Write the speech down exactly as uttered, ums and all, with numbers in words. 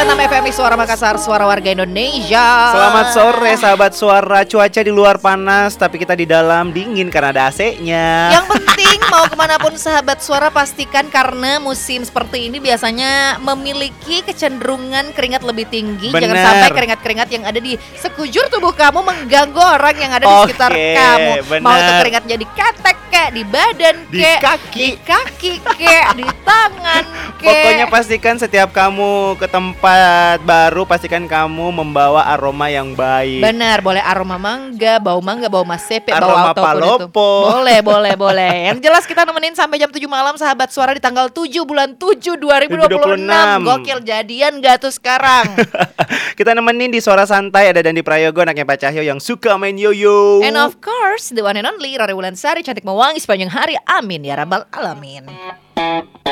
koma enam F M Suara Makassar, suara warga Indonesia. Selamat sore sahabat suara. Cuaca di luar panas, tapi kita di dalam dingin karena ada A C-nya. Yang penting mau kemanapun sahabat suara, pastikan karena musim seperti ini biasanya memiliki kecenderungan keringat lebih tinggi. Bener. Jangan sampai keringat-keringat yang ada di sekujur tubuh kamu mengganggu orang yang ada di Oke, sekitar kamu. bener. Mau itu keringatnya di ketek kek, di badan Di kek, kaki. di kaki kek, di tangan kek. Pokoknya pastikan setiap kamu ke tempat baru, pastikan kamu membawa aroma yang baik. Benar, boleh aroma mangga, bau mangga, bau masepe, bau Aroma apapun itu. palopo. Boleh, boleh, boleh. Yang jelas kita nemenin sampai jam tujuh malam sahabat suara di tanggal tujuh bulan tujuh dua ribu dua puluh enam. Gokil, jadian gak tuh sekarang? Kita nemenin di Suara Santai ada Dandi Prayogo, anaknya Pak Cahyo yang suka main yoyo. And of course, the one and only Rari Wulansari, cantik mewangi sepanjang hari. Amin ya rabbal alamin.